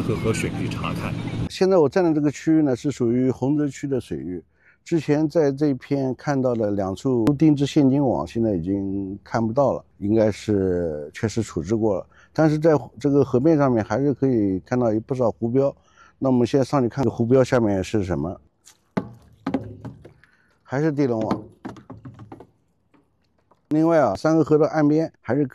河河水去查看。 现在我站的这个区域呢，是属于洪泽区的水域。之前在这片看到的2处定制现金网，现在已经看不到了，应该是确实处置过了。但是在这个河面上面还是可以看到有不少湖标。那我们现在上去看湖标下面是什么？还是地笼网。另外啊，三个河的岸边还是